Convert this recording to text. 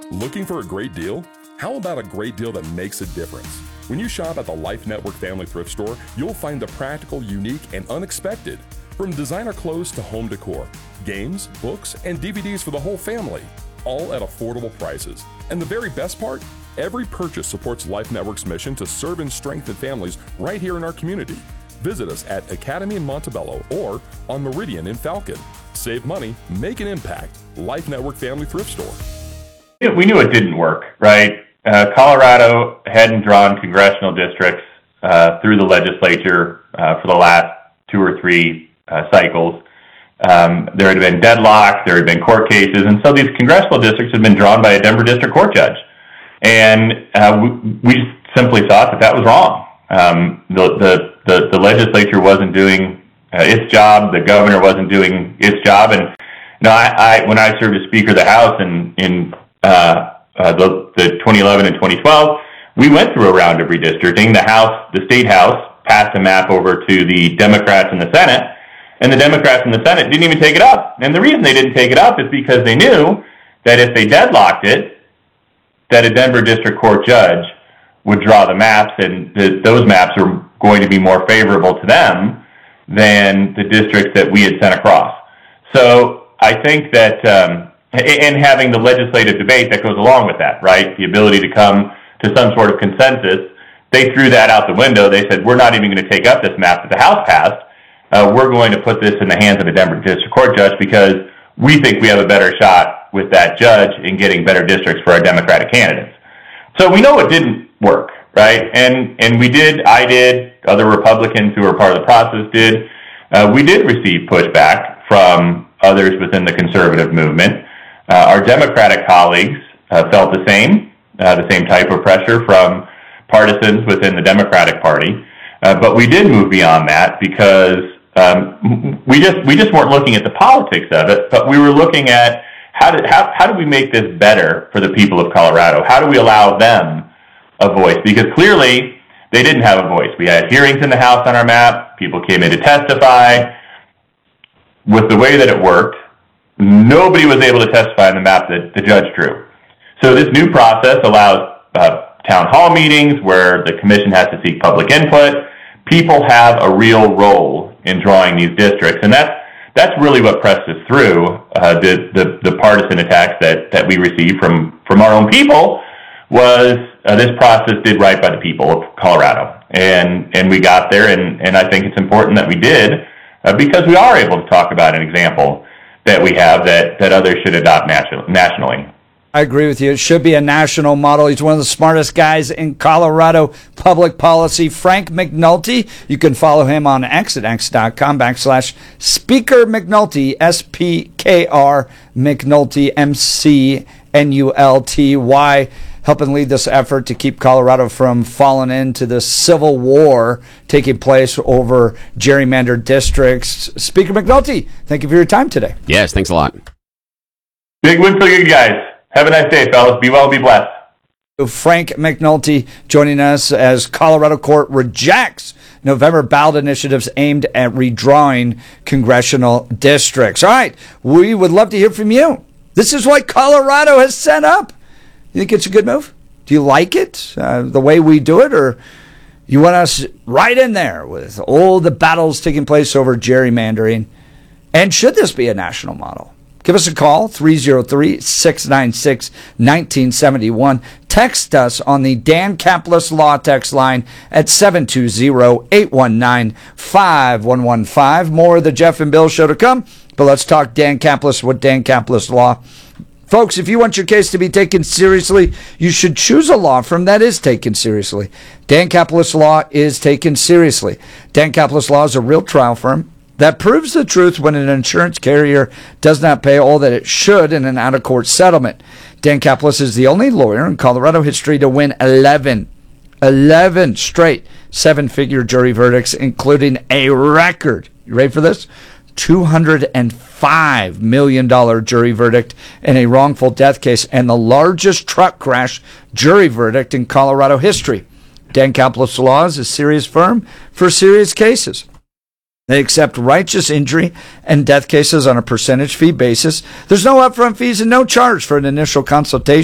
Looking for a great deal? How about a great deal that makes a difference? When you shop at the Life Network Family Thrift Store, you'll find the practical, unique, and unexpected. From designer clothes to home decor, games, books, and DVDs for the whole family, all at affordable prices. And the very best part? Every purchase supports Life Network's mission to serve and strengthen families right here in our community. Visit us at Academy in Montebello or on Meridian in Falcon. Save money, make an impact. Life Network Family Thrift Store. We knew it didn't work, right? Colorado hadn't drawn congressional districts through the legislature for the last 2 or 3 cycles. There had been deadlock, there had been court cases, and so these congressional districts had been drawn by a Denver District Court judge. And we simply thought that was wrong. The legislature wasn't doing its job, the governor wasn't doing its job, and when I served as Speaker of the House in the 2011 and 2012, we went through a round of redistricting. The state house passed a map over to the Democrats in the Senate, and the Democrats in the Senate didn't even take it up. And the reason they didn't take it up is because they knew that if they deadlocked it, that a Denver District Court judge would draw the maps, and those maps are going to be more favorable to them than the districts that we had sent across. So I think that, and having the legislative debate that goes along with that, right? The ability to come to some sort of consensus, they threw that out the window. They said, we're not even going to take up this map that the House passed. We're going to put this in the hands of a Denver District Court judge because we think we have a better shot with that judge in getting better districts for our Democratic candidates. So we know it didn't work, right? And I did, other Republicans who were part of the process did. We did receive pushback from others within the conservative movement. Our Democratic colleagues felt the same type of pressure from partisans within the Democratic Party. But we did move beyond that because we just weren't looking at the politics of it, but we were looking at how do we make this better for the people of Colorado? How do we allow them a voice? Because clearly they didn't have a voice. We had hearings in the House on our map. People came in to testify. With the way that it worked, nobody was able to testify on the map that the judge drew. So this new process allows town hall meetings where the commission has to seek public input. People have a real role in drawing these districts, and that's really what pressed us through the partisan attacks that we received from our own people. Was this process did right by the people of Colorado, and we got there, and I think it's important that we did because we are able to talk about an example that we have that others should adopt nationally. I agree with you. It should be a national model. He's one of the smartest guys in Colorado public policy. Frank McNulty. You can follow him on X at x.com/Speaker McNulty, SPKR McNulty, MCNULTY, helping lead this effort to keep Colorado from falling into the civil war taking place over gerrymandered districts. Speaker McNulty, thank you for your time today. Yes, thanks a lot. Big win for you guys. Have a nice day, fellas. Be well, be blessed. Frank McNulty joining us as Colorado court rejects November ballot initiatives aimed at redrawing congressional districts. All right, we would love to hear from you. This is what Colorado has set up. You think it's a good move? Do you like it, the way we do it, or you want us right in there with all the battles taking place over gerrymandering? And should this be a national model? Give us a call, 303-696-1971. Text us on the Dan Caplis Law text line at 720-819-5115. More of the Jeff and Bill Show to come, but let's talk Dan Caplis with Dan Caplis Law. Folks, if you want your case to be taken seriously, you should choose a law firm that is taken seriously. Dan Caplis Law is taken seriously. Dan Caplis Law is a real trial firm that proves the truth when an insurance carrier does not pay all that it should in an out-of-court settlement. Dan Caplis is the only lawyer in Colorado history to win 11 straight seven-figure jury verdicts, including a record, you ready for this? $205 million jury verdict in a wrongful death case and the largest truck crash jury verdict in Colorado history. Dan Caplis Law is a serious firm for serious cases. They accept righteous injury and death cases on a percentage fee basis. There's no upfront fees and no charge for an initial consultation.